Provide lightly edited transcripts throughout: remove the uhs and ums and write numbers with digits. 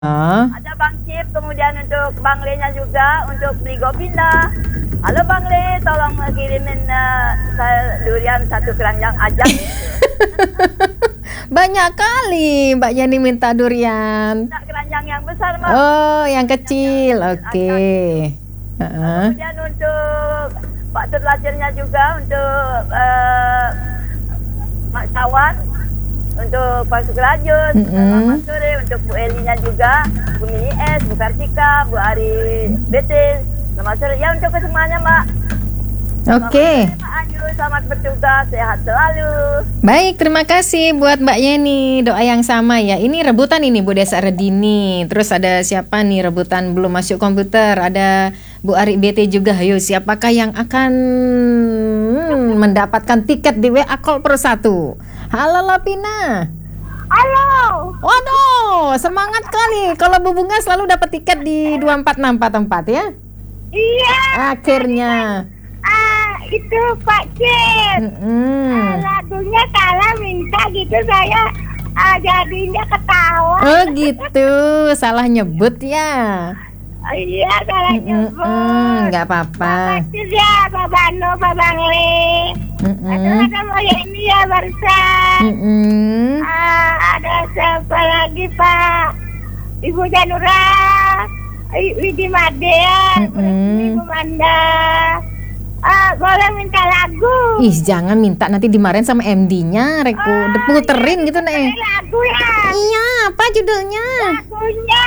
Ada Bang Cip, kemudian untuk Bang Le-nya juga untuk beli Gopinda. Halo Bang Le, tolong kirimin durian satu keranjang aja. Banyak kali Mbak Yani minta durian. Tidak keranjang yang besar, Mbak. Oh, yang kecil. Oke. Kemudian untuk Pak Terlacernya juga untuk Mak Cawan, untuk Pak Sukrajun, Selamat sore, untuk Bu Elinya juga, Bu Mini S, Bu Kartika, Bu Ari Betis. Selamat sore. Ya, untuk kesemuanya, Mbak. Oke. Pak Ayu, selamat bertugas, sehat selalu. Baik, terima kasih buat Mbak Yeni. Doa yang sama ya. Ini rebutan ini Bu Desa Redini. Terus ada siapa nih rebutan belum masuk komputer? Ada Bu Ari BT juga. Ayo, siapakah yang akan mendapatkan tiket di WA Call Pro 1? Halo Lapina. Halo. Waduh, semangat kali. Kalau Bu Bunga selalu dapat tiket di 2464 ya. Iya. Akhirnya. Itu Pak Cip. Lagunya salah minta gitu saya jadinya ketawa. Oh gitu, salah nyebut ya. Iya, salah nyebut. Nggak apa-apa. Makasih ya Pak Bano, Pak Bang Le. Ada mau ini ya barusan. Ada siapa lagi Pak? Ibu Janura, Widi Madea, Ibu Manda. Boleh minta lagu. Ih, jangan minta, nanti dimarahin sama MD-nya. Reko, puterin gitu nih. Lagu ya. Iya, apa judulnya? Lagunya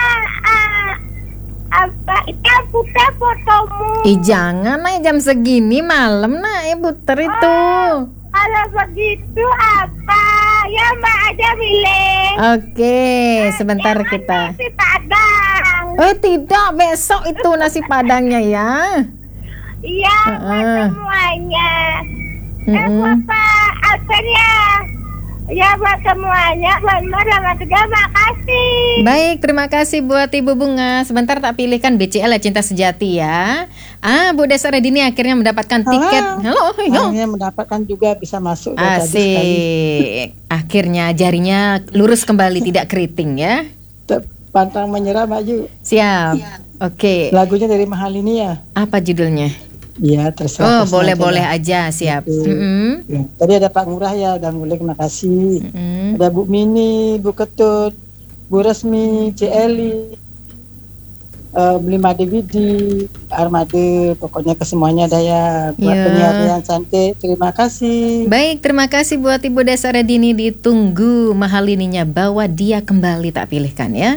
apa? Itu putar fotomu. Ih, jangan nah jam segini malam nah, puter itu. Kalau begitu apa? Ya Mbak aja pilih. Oke, sebentar kita. Nasi Padang. Tidak, besok itu nasi padangnya ya. Iya, buat semuanya. Buat Pak Alpen ya. Ya buat semuanya, buat Mbak sama juga makasih. Baik, terima kasih buat Ibu Bunga. Sebentar tak pilihkan BCL ya, Cinta Sejati ya. Bu Desa Redini akhirnya mendapatkan tiket. Halo, akhirnya mendapatkan juga bisa masuk. Asik. Akhirnya jarinya lurus kembali, tidak keriting ya. Pantang menyerah maju. Siap. Oke. Lagunya dari Mahal ini ya. Apa judulnya? Iya, terserah. Oh, boleh aja, siap. Ya. Tadi ada Pak Ngurah ya, udah mulai, terima kasih. Ada Bu Mini, Bu Ketut, Bu Resmi, Celi, Belima Devidi, Armade, pokoknya kesemuanya ada ya. Buat penyiar yang cantik, terima kasih. Baik, terima kasih buat Ibu Desa Redini. Ditunggu Mahal ininya, bawa dia kembali, tak pilihkan ya.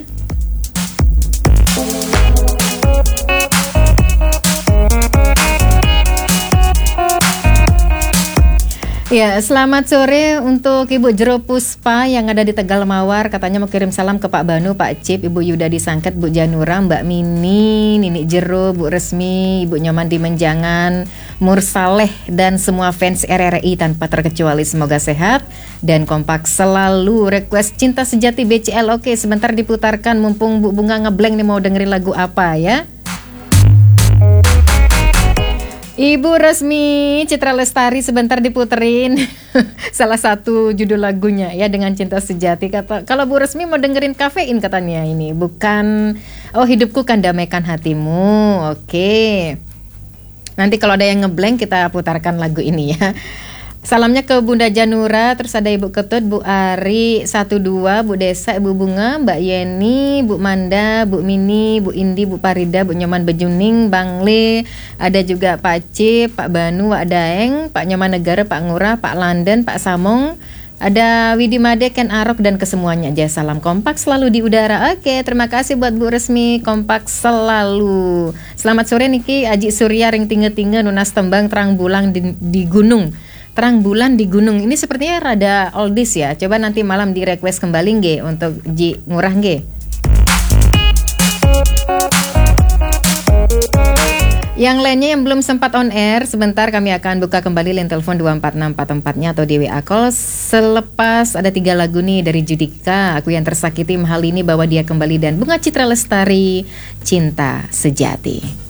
Ya, selamat sore untuk Ibu Jero Puspa yang ada di Tegal Mawar. Katanya mau kirim salam ke Pak Banu, Pak Cip, Ibu Yuda di Sangket, Bu Janura, Mbak Mini, Nini Jero, Bu Resmi, Ibu Nyoman di Menjangan, Mursaleh, dan semua fans RRI tanpa terkecuali. Semoga sehat dan kompak selalu. Request Cinta Sejati BCL. Oke, sebentar diputarkan mumpung Bu Bunga ngeblank nih, mau dengerin lagu apa ya. Ibu Resmi Citra Lestari sebentar diputerin salah satu judul lagunya ya dengan Cinta Sejati. Kalau Bu Resmi mau dengerin Kafein katanya ini, bukan Hidupku Kan Damaikan Hatimu. Oke. Nanti kalau ada yang ngeblank kita putarkan lagu ini ya. Salamnya ke Bunda Janura, terus ada Ibu Ketut, Bu Ari 12, Bu Desa, Ibu Bunga, Mbak Yeni, Bu Manda, Bu Mini, Bu Indi, Bu Parida, Bu Nyoman Bejuning, Bang Le, ada juga Pak Cip, Pak Banu, Wak Daeng, Pak Nyoman Negara, Pak Ngurah, Pak London, Pak Samong, ada Widi Made, Ken Arok, dan kesemuanya aja. Salam kompak selalu di udara. Oke, terima kasih buat Bu Resmi, kompak selalu. Selamat sore Niki, Aji Surya, Ring Tinge-Tinge, Nunas Tembang, Terang Bulan di Gunung. Terang bulan di gunung. Ini sepertinya rada oldies ya. Coba nanti malam di request kembali nge untuk Ji Ngurah nge. Yang lainnya yang belum sempat on air, sebentar kami akan buka kembali line telepon 24644-nya atau di WA call. Selepas ada 3 lagu nih dari Judika, Aku Yang Tersakiti, Mahal Ini, Bawa Dia Kembali, dan Bunga Citra Lestari, Cinta Sejati.